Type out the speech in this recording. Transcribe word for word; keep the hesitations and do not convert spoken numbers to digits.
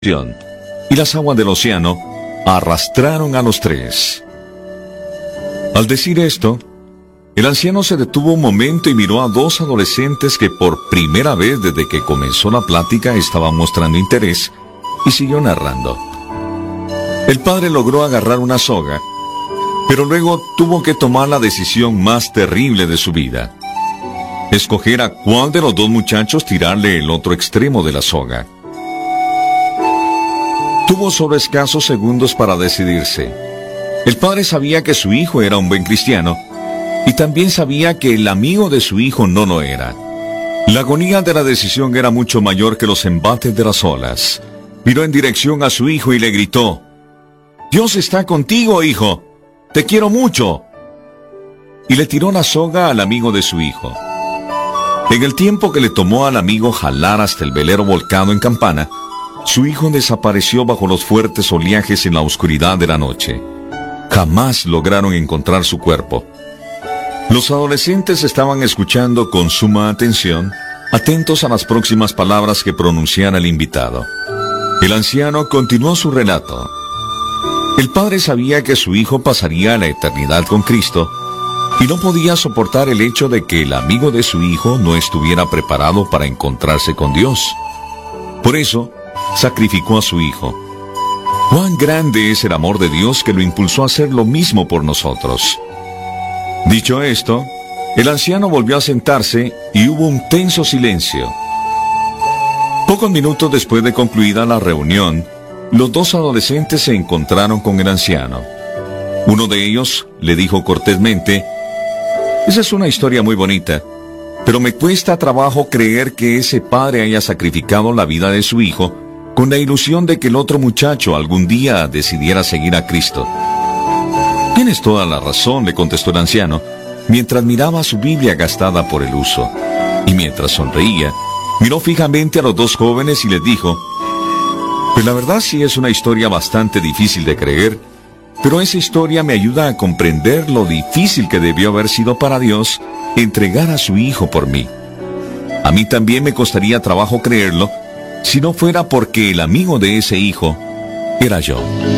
y las aguas del océano arrastraron a los tres. Al decir esto, el anciano se detuvo un momento y miró a dos adolescentes que por primera vez desde que comenzó la plática estaban mostrando interés, y siguió narrando. El padre logró agarrar una soga, pero luego tuvo que tomar la decisión más terrible de su vida: escoger a cuál de los dos muchachos tirarle el otro extremo de la soga. Tuvo solo escasos segundos para decidirse. El padre sabía que su hijo era un buen cristiano, y también sabía que el amigo de su hijo no lo era. La agonía de la decisión era mucho mayor que los embates de las olas. Miró en dirección a su hijo y le gritó: «Dios está contigo, hijo. Te quiero mucho». Y le tiró la soga al amigo de su hijo. En el tiempo que le tomó al amigo jalar hasta el velero volcado en campana, su hijo desapareció bajo los fuertes oleajes en la oscuridad de la noche. Jamás lograron encontrar su cuerpo. Los adolescentes estaban escuchando con suma atención, atentos a las próximas palabras que pronunciara el invitado. El anciano continuó su relato. El padre sabía que su hijo pasaría la eternidad con Cristo, y no podía soportar el hecho de que el amigo de su hijo no estuviera preparado para encontrarse con Dios. Por eso, sacrificó a su hijo. Cuán grande es el amor de Dios que lo impulsó a hacer lo mismo por nosotros. Dicho esto, el anciano volvió a sentarse y hubo un tenso silencio. Pocos minutos después de concluida la reunión, los dos adolescentes se encontraron con el anciano. Uno de ellos le dijo cortésmente: «Esa es una historia muy bonita, pero me cuesta trabajo creer que ese padre haya sacrificado la vida de su hijo con la ilusión de que el otro muchacho algún día decidiera seguir a Cristo». «Tienes toda la razón», le contestó el anciano, mientras miraba su Biblia gastada por el uso. Y mientras sonreía, miró fijamente a los dos jóvenes y les dijo: «Pues la verdad sí es una historia bastante difícil de creer, pero esa historia me ayuda a comprender lo difícil que debió haber sido para Dios entregar a su hijo por mí. A mí también me costaría trabajo creerlo si no fuera porque el amigo de ese hijo era yo».